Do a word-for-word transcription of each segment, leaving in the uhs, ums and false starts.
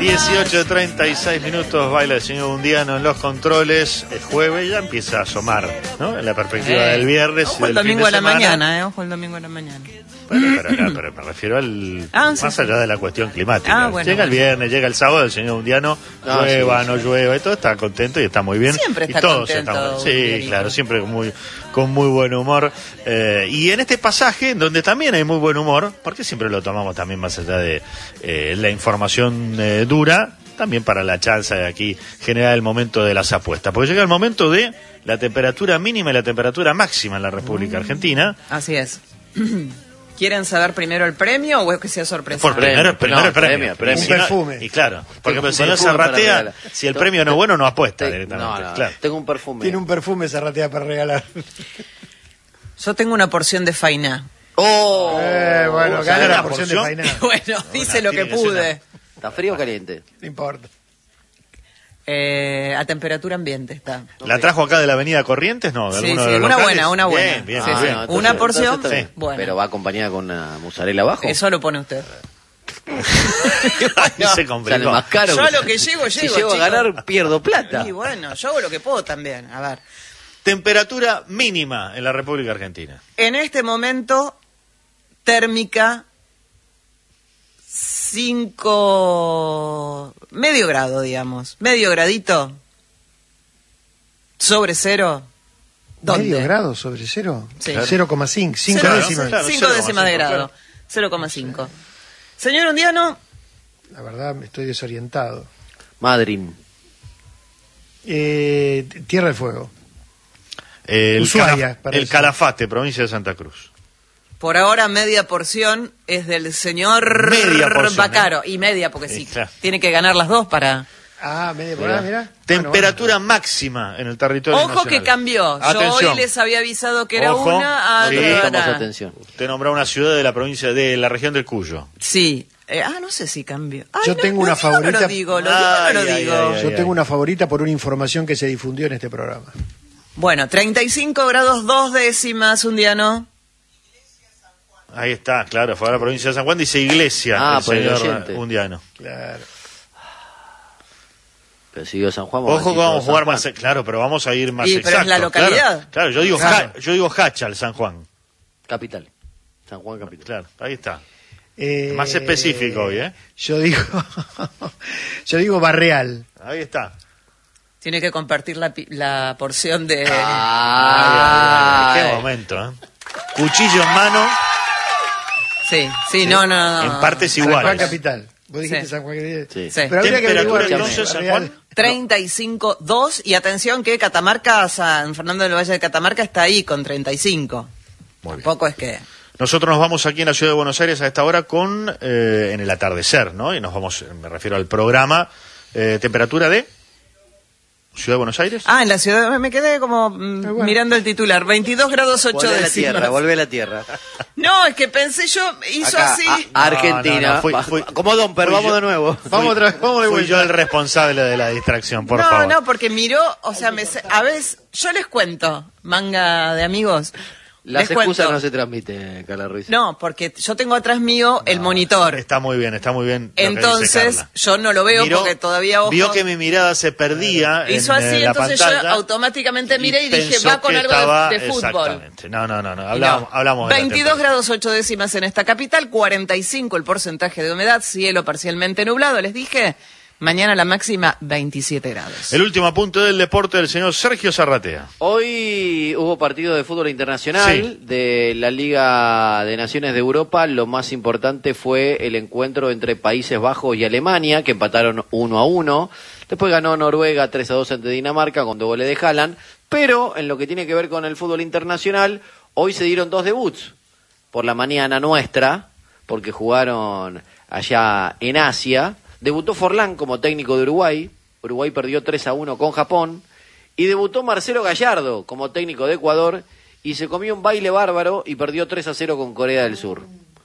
dieciocho treinta y seis minutos, baila el señor Undiano en los controles. Es jueves, ya empieza a asomar, ¿no? En la perspectiva eh, del viernes. Ojo el domingo a la mañana, eh. Ojo el domingo a la mañana. Bueno, pero, no, pero me refiero al ah, sí, más allá de la cuestión climática. Ah, bueno, llega bueno. el viernes, llega el sábado, el señor Undiano, no, llueva, sí, no sí. llueva, y todo está contento y está muy bien. Siempre está y todos contento. Estamos, sí, claro, siempre con muy, con muy buen humor. Eh, y en este pasaje, donde también hay muy buen humor, porque siempre lo tomamos también más allá de eh, la información eh, dura, también para la chanza de aquí generar el momento de las apuestas. Porque llega el momento de la temperatura mínima y la temperatura máxima en la República mm. Argentina. Así es. ¿Quieren saber primero el premio o es que sea sorpresa? Por primero, primero no, el premio. premio, premio. Un Si perfume. No, y claro, porque el señor Zarratea, si el premio no es bueno, no apuesta te, directamente. No, no, claro. Tengo un perfume. Tiene un perfume Zarratea para regalar. Yo tengo una porción de fainá. ¡Oh! Eh, bueno, gana la porción, porción de fainá. Bueno, hice lo que pude. ¿Está frío o caliente? No importa. Eh, a temperatura ambiente está. ¿La trajo acá de la avenida Corrientes? No, de sí, alguno sí, de los una locales. buena, una buena. Bien, bien, sí, ah, sí. bien. Entonces, Una porción, entonces, sí. Bueno. Pero va acompañada con una mozzarella abajo. Eso lo pone usted. Bueno, se complicó. Sale más caro. Yo a lo que llego, llego. Si llego chicos. a ganar, pierdo plata. Y bueno, yo hago lo que puedo también. A ver. Temperatura mínima en la República Argentina. En este momento, térmica cinco, medio grado, digamos. Medio gradito. Sobre cero. ¿Dónde? ¿Medio grado sobre cero? Sí. cero coma cinco. cinco Cero, décimas. Claro, cinco décimas de grado. Claro. cero coma cinco. Señor Undiano. La verdad, me estoy desorientado. Madrid. Eh, Tierra del Fuego. El, Ushuaia, Cala, el Calafate, provincia de Santa Cruz. Por ahora media porción es del señor media porción, Bacaro. ¿eh? Y media, porque sí, sí claro. Tiene que ganar las dos para... Ah, media porción, mira. Temperatura bueno, bueno. máxima en el territorio Ojo nacional. que cambió. Atención. Yo hoy les había avisado que era Ojo. una... Ah, Sí. no, Prestamos no. atención. Usted nombró una ciudad de la provincia de la región del Cuyo. Sí. Eh, ah, no sé si cambió. Ay, Yo no, tengo ¿lo una digo o favorita. No lo digo, lo digo o no lo Ay, ay, digo. ay, ay. Yo tengo una favorita por una información que se difundió en este programa. Bueno, treinta y cinco grados dos décimas, Undiano. Ahí está, claro, fue a la provincia de San Juan, dice Iglesia, Ah, el por el señor oyente. Undiano. Claro. Pero si digo San Juan, Ojo que vamos a San jugar Juan. más, claro, pero vamos a ir más Y, exacto. pero es la localidad. Claro, claro, yo digo Claro. Ja, yo digo Hachal, San Juan. Capital. San Juan Capital. Claro, ahí está. Eh, Más específico hoy, ¿eh? Yo digo, yo digo Barreal. Ahí está. Tiene que compartir la, pi- la porción de... Ah, Ay, ay, ay, qué momento, ¿eh? Cuchillo en mano, Sí, sí, no, no, no. en partes San Juan iguales. Capital. Vos dijiste Sí. San Juan Capital. Sí. Sí. Pero habría que Temperatura averiguar. entonces, San Barreal. Juan. treinta y cinco dos y atención que Catamarca, San Fernando del Valle de Catamarca está ahí con treinta y cinco. Muy bien. Tampoco es que... Nosotros nos vamos aquí en la ciudad de Buenos Aires a esta hora con, eh, en el atardecer, ¿no? Y nos vamos, me refiero al programa, eh, temperatura de Ciudad de Buenos Aires. Ah, en la ciudad me quedé como mm, bueno. mirando el titular, veintidós grados ocho Volvé a la décimas. tierra, volvé a la tierra. No, es que pensé yo, hizo Acá, así. a- Argentina. No, no, no, fui- Va- fui- como Domper, fui vamos yo. de nuevo. Vamos otra vez, vamos de Fui vuelta. yo el responsable de la distracción, por no, favor. no, porque miró, o sea, me, se- a veces, yo les cuento, manga de amigos. Las les excusas cuento. no se transmiten, Carla Ruiz. No, porque yo tengo atrás mío el monitor. Está muy bien, está muy bien. lo que dice Entonces, Carla. yo no lo veo Miró- porque todavía ojo. Vio que mi mirada se perdía Hizo en, así, eh, la entonces pantalla, yo automáticamente miré y dije, pensó va con que algo de- estaba- de, fútbol. Exactamente. No, no, no, no. Y Hablamos, no. hablamos de la veintidós temperatura. grados ocho décimas en esta capital, cuarenta y cinco el porcentaje de humedad, cielo parcialmente nublado, les dije. Mañana la máxima veintisiete grados. El último punto del deporte del señor Sergio Zarratea. Hoy hubo partido de fútbol internacional Sí. de la Liga de Naciones de Europa. Lo más importante fue el encuentro entre Países Bajos y Alemania, que empataron uno a uno. Después ganó Noruega tres a dos ante Dinamarca con dos goles de Haaland. Pero en lo que tiene que ver con el fútbol internacional, hoy se dieron dos debuts. Por la mañana nuestra, porque jugaron allá en Asia. Debutó Forlán como técnico de Uruguay. Uruguay perdió tres a uno con Japón. Y debutó Marcelo Gallardo como técnico de Ecuador. Y se comió un baile bárbaro y perdió tres a cero con Corea del Sur.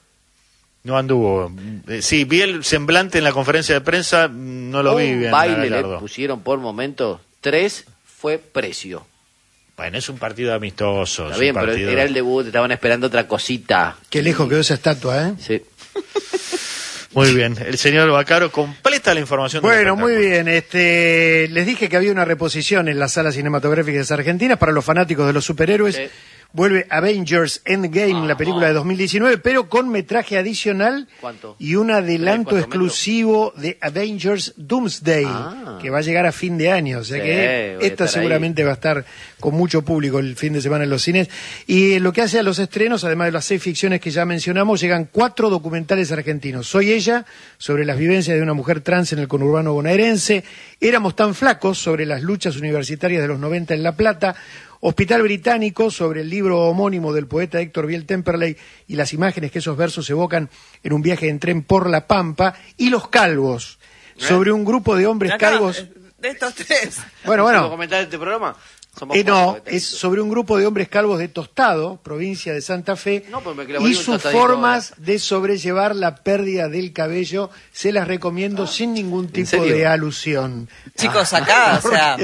No anduvo. Eh, sí, vi el semblante en la conferencia de prensa, no lo vi Un bien. a baile le Gallardo. pusieron por momentos. Tres fue precio. Bueno, es un partido amistoso. Está es bien, un pero partido- era el debut. Estaban esperando otra cosita. Qué lejos quedó esa estatua, ¿eh? Sí. Muy bien. El señor Bacaro completamente está la información del Bueno, muy espectáculo. bien. Este, les dije que había una reposición en las salas cinematográficas argentinas para los fanáticos de los superhéroes. Sí. Vuelve Avengers Endgame, Ah, la película ah. de dos mil diecinueve, pero con metraje adicional. ¿Cuánto? Y un adelanto ¿Cuánto exclusivo de Avengers Doomsday, Ah. que va a llegar a fin de año. O sea Sí, que voy a esta estar seguramente va a estar con mucho público el fin de semana en los cines. Y en lo que hace a los estrenos, además de las seis ficciones que ya mencionamos, llegan cuatro documentales argentinos. Soy ella, sobre las vivencias de una mujer trans en el conurbano bonaerense. Éramos tan flacos, sobre las luchas universitarias de los noventa en La Plata. Hospital Británico, sobre el libro homónimo del poeta Héctor Biel Temperley y las imágenes que esos versos evocan en un viaje en tren por La Pampa. Y Los Calvos, sobre un grupo de hombres Acá, calvos. eh, de estos tres. Bueno, ¿Puedo bueno. comentar este programa? Somos Eh, no, cuatro, es sobre un grupo de hombres calvos de Tostado, provincia de Santa Fe, No, pues me clavaría y un sus tostadito formas de sobrellevar la pérdida del cabello. Se las recomiendo Ah, sin ningún tipo serio? de alusión. Chicos, acá, o sea,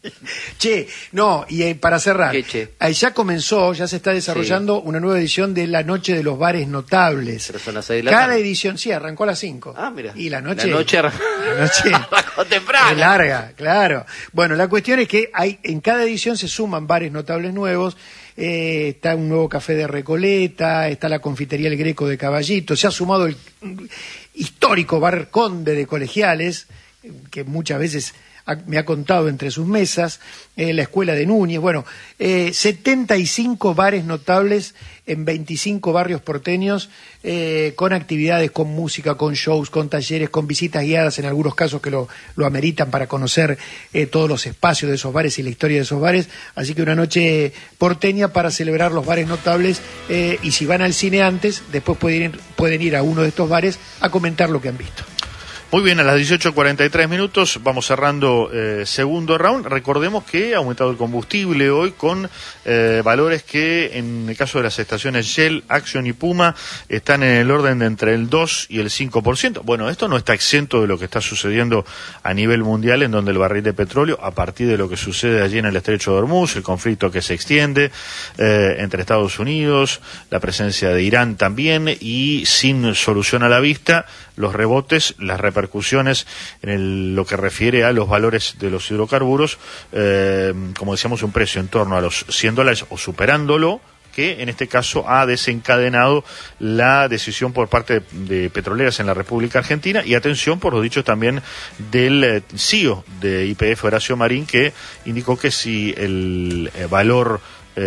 Che, no, y eh, para cerrar, ¿Qué, che? ahí ya comenzó, ya se está desarrollando una nueva edición de La Noche de los Bares Notables. Pero son las seis de la Cada tarde. edición, sí, arrancó a las cinco. Ah, mira. Y la noche... La noche, arran- la noche arrancó temprano. es larga, claro. Bueno, la cuestión es que hay en cada edición se suman bares notables nuevos. Eh, está un nuevo café de Recoleta, está la confitería El Greco de Caballito, se ha sumado el histórico bar Conde de Colegiales, que muchas veces ha- me ha contado entre sus mesas, eh, la escuela de Núñez, bueno, eh, setenta y cinco bares notables en veinticinco barrios porteños, eh, con actividades, con música, con shows, con talleres, con visitas guiadas en algunos casos que lo, lo ameritan para conocer eh, todos los espacios de esos bares y la historia de esos bares. Así que una noche porteña para celebrar los bares notables, eh, y si van al cine antes, después pueden ir, pueden ir a uno de estos bares a comentar lo que han visto. Muy bien, a las dieciocho cuarenta y tres minutos vamos cerrando eh, segundo round. Recordemos que ha aumentado el combustible hoy con eh, valores que en el caso de las estaciones Shell, Action y Puma están en el orden de entre el dos y el cinco por ciento. Bueno, esto no está exento de lo que está sucediendo a nivel mundial, en donde el barril de petróleo, a partir de lo que sucede allí en el Estrecho de Hormuz, el conflicto que se extiende eh, entre Estados Unidos, la presencia de Irán también, y sin solución a la vista, los rebotes, las repercusiones en el, lo que refiere a los valores de los hidrocarburos, eh, como decíamos, un precio en torno a los cien dólares o superándolo, que en este caso ha desencadenado la decisión por parte de, de petroleras en la República Argentina, y atención por los dichos también del eh, C E O de Y P F, Horacio Marín, que indicó que si el eh, valor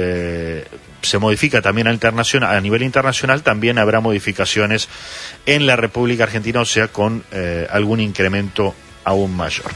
eh, se modifica también a, internacional, a nivel internacional, también habrá modificaciones en la República Argentina, o sea, con eh, algún incremento aún mayor.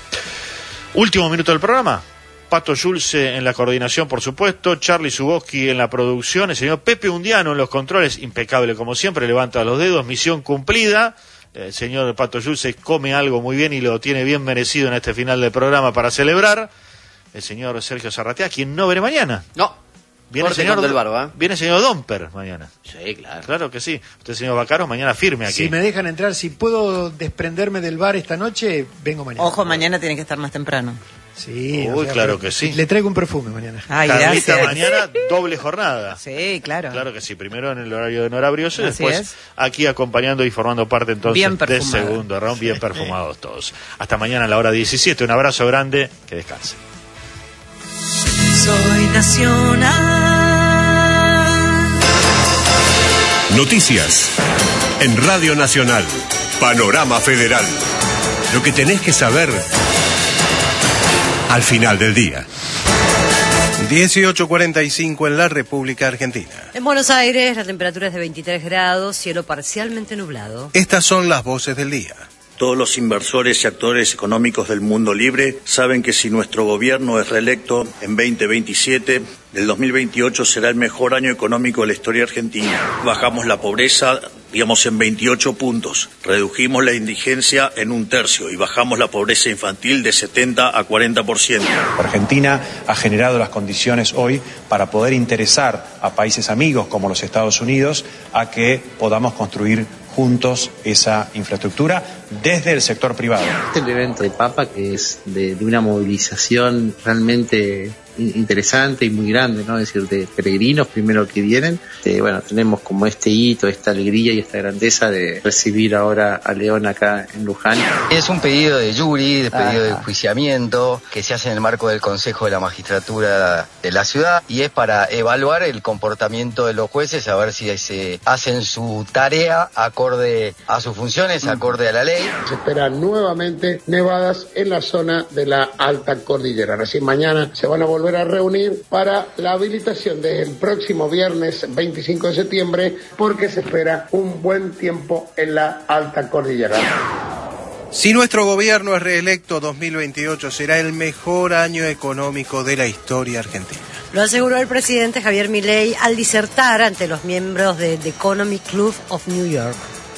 Último minuto del programa. Pato Schulze en la coordinación, por supuesto, Charlie Zuboski en la producción, el señor Pepe Undiano en los controles, impecable como siempre, levanta los dedos, misión cumplida. El señor Pato Schulze come algo muy bien y lo tiene bien merecido en este final del programa para celebrar. El señor Sergio Zarratea, quien no veré mañana. No. Viene el Corte señor, con Del Barba, ¿eh? viene el señor Domper mañana. Sí, claro. Claro que sí. Usted, señor Bacaro, mañana firme aquí. Si me dejan entrar, si puedo desprenderme del bar esta noche, vengo mañana. ojo, mañana tiene que estar más temprano. Sí, Uy, claro que sí. Le traigo un perfume mañana. Ay, Carlita, gracias. mañana doble jornada. Sí, claro. Claro que sí, primero en el horario de Nora Brioso y Así después es. aquí acompañando y formando parte entonces Bien de perfumada. segundo round, bien perfumados todos. Hasta mañana a la hora diecisiete, un abrazo grande, que descansen. Soy nacional. Noticias en Radio Nacional. Panorama Federal. Lo que tenés que saber al final del día. dieciocho cuarenta y cinco en la República Argentina. En Buenos Aires la temperatura es de veintitrés grados, cielo parcialmente nublado. Estas son las voces del día. Todos los inversores y actores económicos del mundo libre saben que si nuestro gobierno es reelecto en veinte veintisiete, el dos mil veintiocho será el mejor año económico de la historia argentina. Bajamos la pobreza, digamos, en veintiocho puntos. Redujimos la indigencia en un tercio y bajamos la pobreza infantil de setenta a cuarenta por ciento. Argentina ha generado las condiciones hoy para poder interesar a países amigos como los Estados Unidos a que podamos construir juntos esa infraestructura desde el sector privado. Este es el evento de Papa, que es de, de una movilización realmente interesante y muy grande, ¿no? Es decir, de peregrinos primero que vienen. Eh, bueno, tenemos como este hito, esta alegría y esta grandeza de recibir ahora a León acá en Luján. Es un pedido de jury, de pedido ah. de enjuiciamiento que se hace en el marco del Consejo de la Magistratura de la ciudad y es para evaluar el comportamiento de los jueces, a ver si se hacen su tarea acorde a sus funciones, acorde a la ley. Se esperan nuevamente nevadas en la zona de la Alta Cordillera. Recién mañana se van a volver a reunir para la habilitación desde el próximo viernes veinticinco de septiembre porque se espera un buen tiempo en la Alta Cordillera. Si nuestro gobierno es reelecto, dos mil veintiocho será el mejor año económico de la historia argentina. Lo aseguró el presidente Javier Milei al disertar ante los miembros de The Economic Club of New York.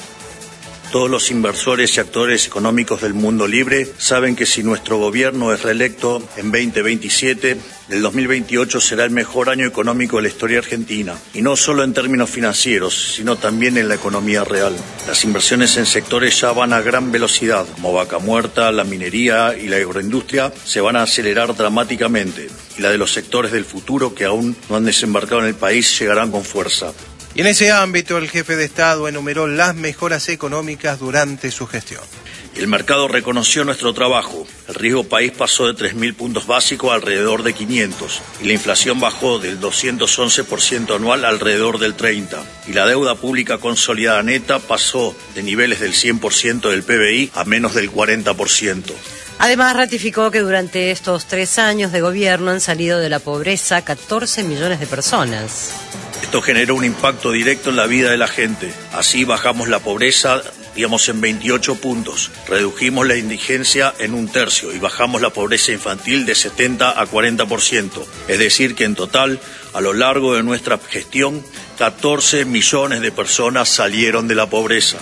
Todos los inversores y actores económicos del mundo libre saben que si nuestro gobierno es reelecto en veinte veintisiete, el dos mil veintiocho será el mejor año económico de la historia argentina. Y no solo en términos financieros, sino también en la economía real. Las inversiones en sectores ya van a gran velocidad, como Vaca Muerta, la minería y la agroindustria, se van a acelerar dramáticamente. Y la de los sectores del futuro que aún no han desembarcado en el país llegarán con fuerza. Y en ese ámbito el jefe de Estado enumeró las mejoras económicas durante su gestión. El mercado reconoció nuestro trabajo. El riesgo país pasó de tres mil puntos básicos a alrededor de quinientos. Y la inflación bajó del doscientos once por ciento anual a alrededor del treinta por ciento. Y la deuda pública consolidada neta pasó de niveles del cien por ciento del P B I a menos del cuarenta por ciento. Además, ratificó que durante estos tres años de gobierno han salido de la pobreza catorce millones de personas. Esto generó un impacto directo en la vida de la gente. Así bajamos la pobreza, digamos, en veintiocho puntos. Redujimos la indigencia en un tercio y bajamos la pobreza infantil de setenta a cuarenta por ciento. Es decir, que en total, a lo largo de nuestra gestión, catorce millones de personas salieron de la pobreza.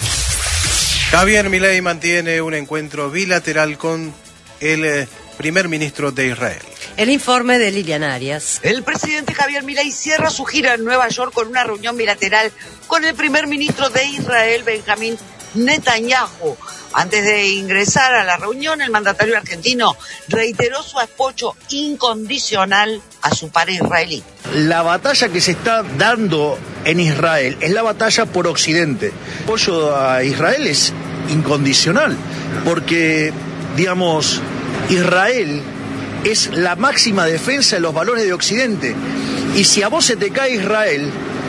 Javier Milei mantiene un encuentro bilateral con el eh, primer ministro de Israel. El informe de Lilian Arias. El presidente Javier Milei cierra su gira en Nueva York con una reunión bilateral con el primer ministro de Israel, Benjamín Netanyahu. Antes de ingresar a la reunión, el mandatario argentino reiteró su apoyo incondicional a su par israelí. La batalla que se está dando en Israel es la batalla por Occidente. El apoyo a Israel es incondicional, porque, digamos, Israel es la máxima defensa de los valores de Occidente. Y si a vos se te cae Israel,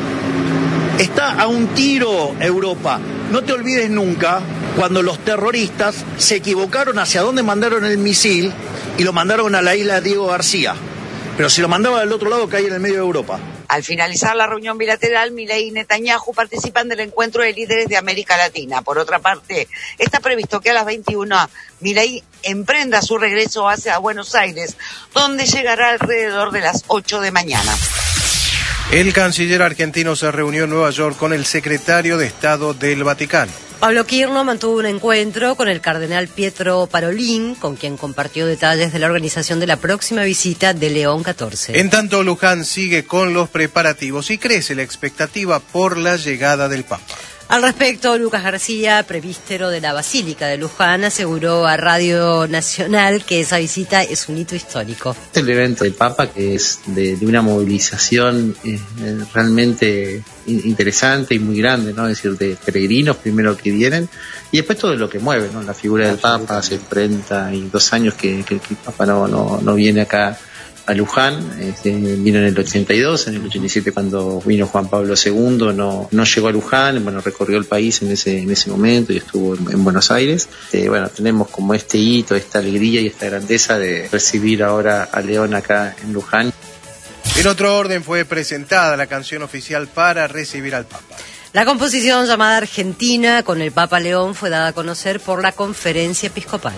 está a un tiro Europa. No te olvides nunca cuando los terroristas se equivocaron hacia dónde mandaron el misil y lo mandaron a la isla Diego García. Pero si lo mandaban al otro lado, caía en el medio de Europa. Al finalizar la reunión bilateral, Milei y Netanyahu participan del encuentro de líderes de América Latina. Por otra parte, está previsto que a las veintiuna Milei emprenda su regreso hacia Buenos Aires, donde llegará alrededor de las ocho de mañana. El canciller argentino se reunió en Nueva York con el secretario de Estado del Vaticano. Pablo Quirno mantuvo un encuentro con el cardenal Pietro Parolin, con quien compartió detalles de la organización de la próxima visita de León catorce. En tanto, Luján sigue con los preparativos y crece la expectativa por la llegada del Papa. Al respecto, Lucas García, presbítero de la Basílica de Luján, aseguró a Radio Nacional que esa visita es un hito histórico. El evento del Papa, que es de, de una movilización eh, realmente interesante y muy grande, ¿no? Es decir, de peregrinos primero que vienen y después todo lo que mueve, ¿no? La figura del Papa, hace treinta y dos años que, que, que el Papa no, no, no viene acá a Luján, este, vino en el ochenta y dos, en el ochenta y siete cuando vino Juan Pablo segundo, no, no llegó a Luján, bueno, recorrió el país en ese, en ese momento y estuvo en, en Buenos Aires. Eh, bueno, tenemos como este hito, esta alegría y esta grandeza de recibir ahora a León acá en Luján. En otro orden fue presentada la canción oficial para recibir al Papa. La composición llamada Argentina con el Papa León fue dada a conocer por la Conferencia Episcopal.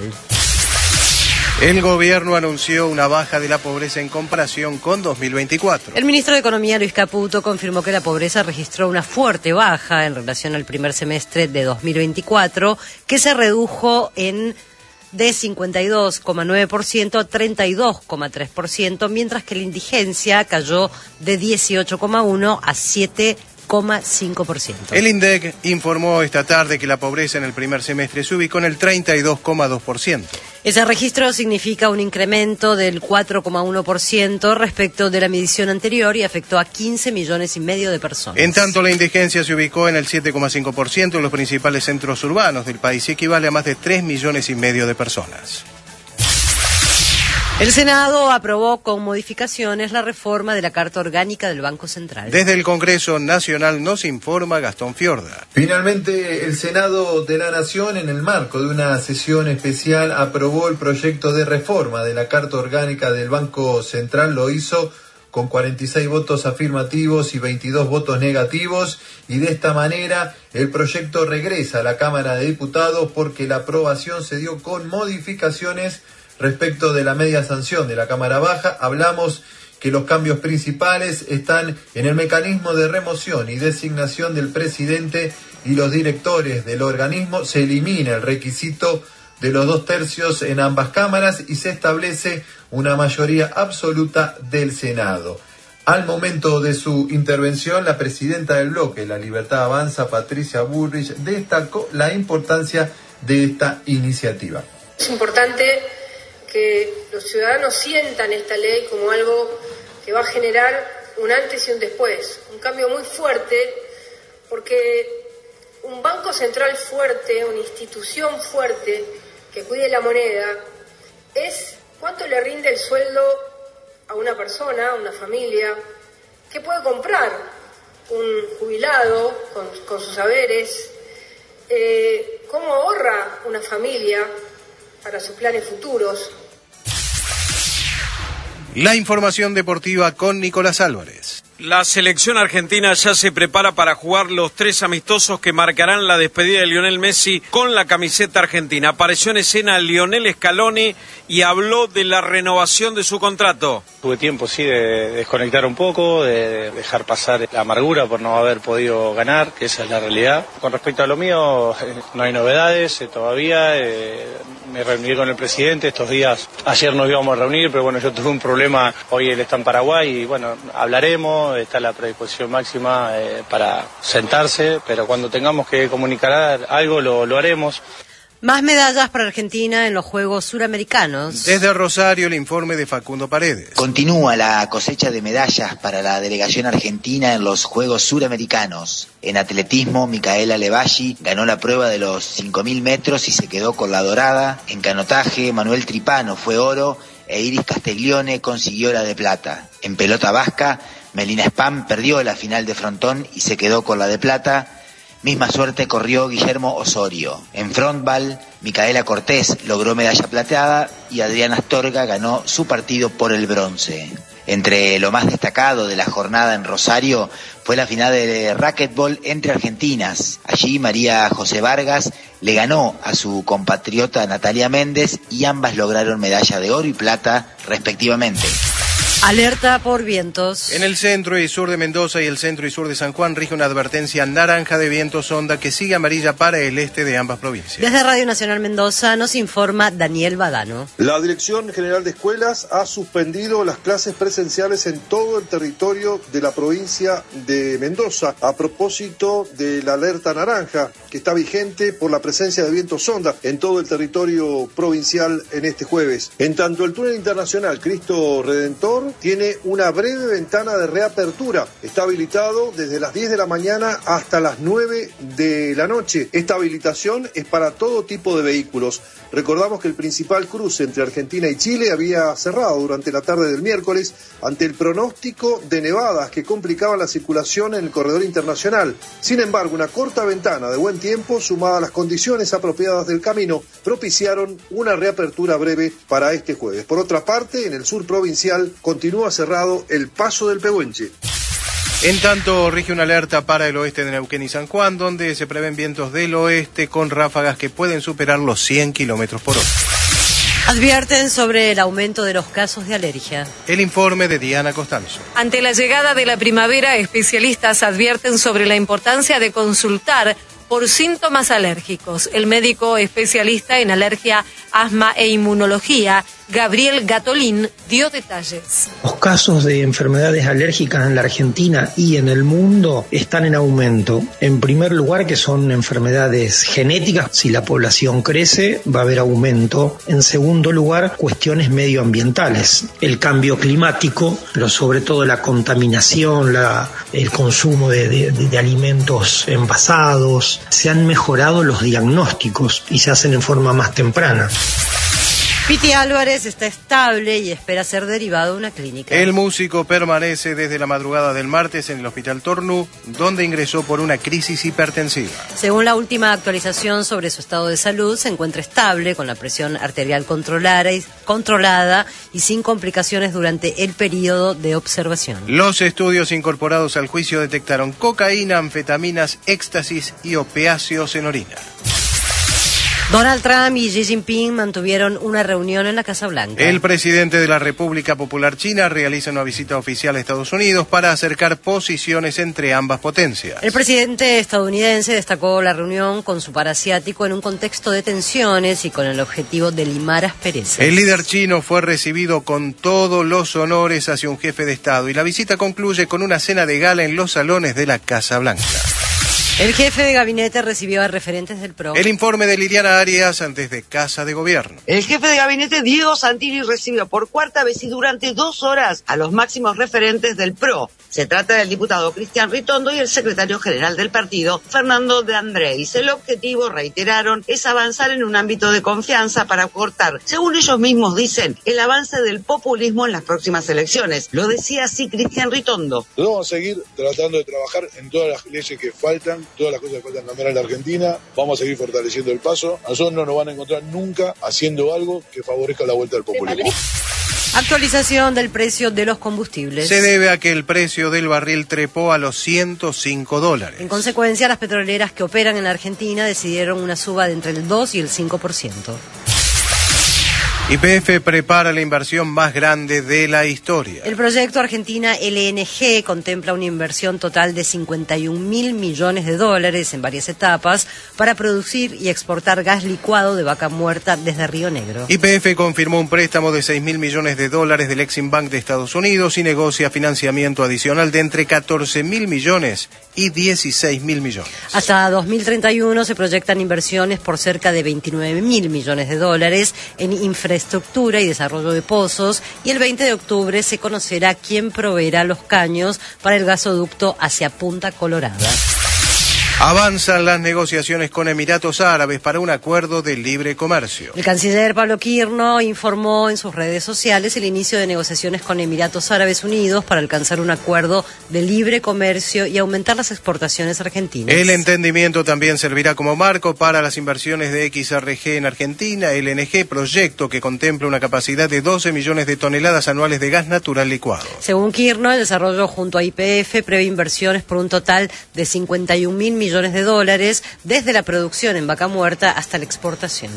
El gobierno anunció una baja de la pobreza en comparación con dos mil veinticuatro. El ministro de Economía, Luis Caputo, confirmó que la pobreza registró una fuerte baja en relación al primer semestre de dos mil veinticuatro, que se redujo en de cincuenta y dos coma nueve por ciento a treinta y dos coma tres por ciento, mientras que la indigencia cayó de dieciocho coma uno por ciento a siete coma cinco por ciento. El INDEC informó esta tarde que la pobreza en el primer semestre se ubicó en el treinta y dos coma dos por ciento. Ese registro significa un incremento del cuatro coma uno por ciento respecto de la medición anterior y afectó a quince millones y medio de personas. En tanto, la indigencia se ubicó en el siete coma cinco por ciento en los principales centros urbanos del país y equivale a más de tres millones y medio de personas. El Senado aprobó con modificaciones la reforma de la Carta Orgánica del Banco Central. Desde el Congreso Nacional nos informa Gastón Fiorda. Finalmente, el Senado de la Nación, en el marco de una sesión especial, aprobó el proyecto de reforma de la Carta Orgánica del Banco Central. Lo hizo con cuarenta y seis votos afirmativos y veintidós votos negativos, y de esta manera el proyecto regresa a la Cámara de Diputados porque la aprobación se dio con modificaciones respecto de la media sanción de la Cámara Baja. Hablamos que los cambios principales están en el mecanismo de remoción y designación del presidente y los directores del organismo. Se elimina el requisito de los dos tercios en ambas cámaras y se establece una mayoría absoluta del Senado. Al momento de su intervención, la presidenta del bloque La Libertad Avanza, Patricia Bullrich, destacó la importancia de esta iniciativa. Es importante que los ciudadanos sientan esta ley como algo que va a generar un antes y un después, un cambio muy fuerte, porque un banco central fuerte, una institución fuerte que cuide la moneda, es cuánto le rinde el sueldo a una persona, a una familia, qué puede comprar un jubilado con, con sus haberes, eh, cómo ahorra una familia para sus planes futuros. La información deportiva con Nicolás Álvarez. La selección argentina ya se prepara para jugar los tres amistosos que marcarán la despedida de Lionel Messi con la camiseta argentina. Apareció en escena Lionel Scaloni y habló de la renovación de su contrato. Tuve tiempo, sí, de desconectar un poco, de dejar pasar la amargura por no haber podido ganar, que esa es la realidad. Con respecto a lo mío, no hay novedades eh, todavía. Eh, me reuní con el presidente estos días. Ayer nos íbamos a reunir, pero bueno, yo tuve un problema. Hoy él está en Paraguay y bueno, hablaremos. Está la predisposición máxima eh, para sentarse, pero cuando tengamos que comunicar algo lo, lo haremos. Más medallas para Argentina en los Juegos Suramericanos. Desde Rosario, el informe de Facundo Paredes. Continúa la cosecha de medallas para la delegación argentina en los Juegos Suramericanos. En atletismo, Micaela Levalli ganó la prueba de los cinco mil metros y se quedó con la dorada. En canotaje, Manuel Tripano fue oro e Iris Castiglione consiguió la de plata. En pelota vasca, Melina Spam perdió la final de frontón y se quedó con la de plata. Misma suerte corrió Guillermo Osorio. En frontball, Micaela Cortés logró medalla plateada y Adriana Astorga ganó su partido por el bronce. Entre lo más destacado de la jornada en Rosario fue la final de racquetball entre argentinas. Allí María José Vargas le ganó a su compatriota Natalia Méndez y ambas lograron medalla de oro y plata respectivamente. Alerta por vientos. En el centro y sur de Mendoza y el centro y sur de San Juan rige una advertencia naranja de vientos onda que sigue amarilla para el este de ambas provincias. Desde Radio Nacional Mendoza nos informa Daniel Badano. La Dirección General de Escuelas ha suspendido las clases presenciales en todo el territorio de la provincia de Mendoza a propósito de la alerta naranja que está vigente por la presencia de vientos onda en todo el territorio provincial en este jueves. En tanto, el túnel internacional Cristo Redentor tiene una breve ventana de reapertura. Está habilitado desde las diez de la mañana hasta las nueve de la noche. Esta habilitación es para todo tipo de vehículos. Recordamos que el principal cruce entre Argentina y Chile había cerrado durante la tarde del miércoles ante el pronóstico de nevadas que complicaban la circulación en el corredor internacional. Sin embargo, una corta ventana de buen tiempo, sumada a las condiciones apropiadas del camino, propiciaron una reapertura breve para este jueves. Por otra parte, en el sur provincial continúa cerrado el paso del Pehuenche. En tanto, rige una alerta para el oeste de Neuquén y San Juan, donde se prevén vientos del oeste con ráfagas que pueden superar los cien kilómetros por hora. Advierten sobre el aumento de los casos de alergia. El informe de Diana Costanzo. Ante la llegada de la primavera, especialistas advierten sobre la importancia de consultar por síntomas alérgicos. El médico especialista en alergia, asma e inmunología, Gabriel Gatolín, dio detalles. Los casos de enfermedades alérgicas en la Argentina y en el mundo están en aumento. En primer lugar, que son enfermedades genéticas. Si la población crece, va a haber aumento. En segundo lugar, cuestiones medioambientales. El cambio climático, pero sobre todo la contaminación, la, el consumo de, de, de alimentos envasados. Se han mejorado los diagnósticos y se hacen en forma más temprana. Piti Álvarez está estable y espera ser derivado a una clínica. El músico permanece desde la madrugada del martes en el Hospital Tornú, donde ingresó por una crisis hipertensiva. Según la última actualización sobre su estado de salud, se encuentra estable, con la presión arterial controlada y, controlada y sin complicaciones durante el periodo de observación. Los estudios incorporados al juicio detectaron cocaína, anfetaminas, éxtasis y opiáceos en orina. Donald Trump y Xi Jinping mantuvieron una reunión en la Casa Blanca. El presidente de la República Popular China realiza una visita oficial a Estados Unidos para acercar posiciones entre ambas potencias. El presidente estadounidense destacó la reunión con su par asiático en un contexto de tensiones y con el objetivo de limar asperezas. El líder chino fue recibido con todos los honores hacia un jefe de Estado y la visita concluye con una cena de gala en los salones de la Casa Blanca. El jefe de gabinete recibió a referentes del P R O. El informe de Liliana Arias desde Casa de Gobierno. El jefe de gabinete, Diego Santini, recibió por cuarta vez y durante dos horas a los máximos referentes del P R O. Se trata del diputado Cristian Ritondo y el secretario general del partido, Fernando de Andrés. El objetivo, reiteraron, es avanzar en un ámbito de confianza para cortar, según ellos mismos dicen, el avance del populismo en las próximas elecciones. Lo decía así Cristian Ritondo. Nosotros vamos a seguir tratando de trabajar en todas las leyes que faltan, todas las cosas que faltan cambiar en la Argentina. Vamos a seguir fortaleciendo el paso. A nosotros no nos van a encontrar nunca haciendo algo que favorezca la vuelta del populismo. Actualización del precio de los combustibles. Se debe a que el precio del barril trepó a los ciento cinco dólares. En consecuencia, las petroleras que operan en la Argentina decidieron una suba de entre el dos y el cinco por ciento. Y P F prepara la inversión más grande de la historia. El proyecto Argentina L N G contempla una inversión total de cincuenta y un mil millones de dólares en varias etapas para producir y exportar gas licuado de vaca muerta desde Río Negro. Y P F confirmó un préstamo de seis mil millones de dólares del Exim Bank de Estados Unidos y negocia financiamiento adicional de entre catorce mil millones y dieciséis mil millones. Hasta dos mil treinta y uno se proyectan inversiones por cerca de veintinueve mil millones de dólares en infraestructura estructura y desarrollo de pozos, y el veinte de octubre se conocerá quién proveerá los caños para el gasoducto hacia Punta Colorada. Avanzan las negociaciones con Emiratos Árabes para un acuerdo de libre comercio. El canciller Pablo Quirno informó en sus redes sociales el inicio de negociaciones con Emiratos Árabes Unidos para alcanzar un acuerdo de libre comercio y aumentar las exportaciones argentinas. El entendimiento también servirá como marco para las inversiones de X R G en Argentina, L N G, proyecto que contempla una capacidad de doce millones de toneladas anuales de gas natural licuado. Según Quirno, el desarrollo junto a Y P F prevé inversiones por un total de cincuenta y un mil millones millones de dólares desde la producción en vaca muerta hasta la exportación.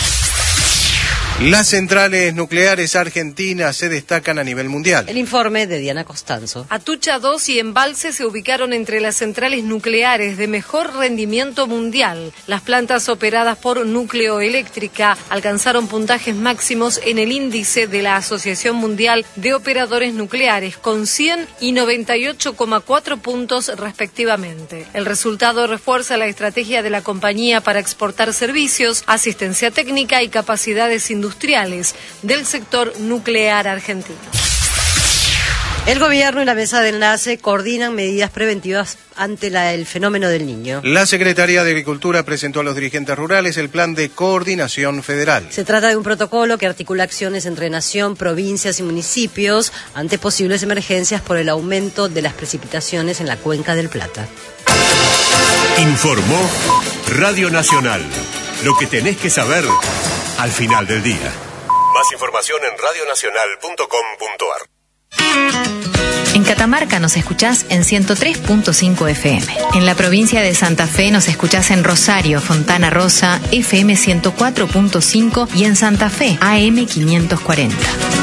Las centrales nucleares argentinas se destacan a nivel mundial. El informe de Diana Costanzo. Atucha dos y Embalse se ubicaron entre las centrales nucleares de mejor rendimiento mundial. Las plantas operadas por Nucleoeléctrica alcanzaron puntajes máximos en el índice de la Asociación Mundial de Operadores Nucleares, con cien y noventa y ocho coma cuatro puntos respectivamente. El resultado refuerza la estrategia de la compañía para exportar servicios, asistencia técnica y capacidades industriales industriales del sector nuclear argentino. El gobierno y la mesa de enlace coordinan medidas preventivas ante la, el fenómeno del Niño. La Secretaría de Agricultura presentó a los dirigentes rurales el plan de coordinación federal. Se trata de un protocolo que articula acciones entre nación, provincias y municipios ante posibles emergencias por el aumento de las precipitaciones en la cuenca del Plata. Informó Radio Nacional. Lo que tenés que saber al final del día. Más información en radio nacional punto com punto a r. En Catamarca nos escuchás en ciento tres punto cinco F M. En la provincia de Santa Fe nos escuchás en Rosario, Fontana Rosa, F M ciento cuatro punto cinco y en Santa Fe, A M quinientos cuarenta.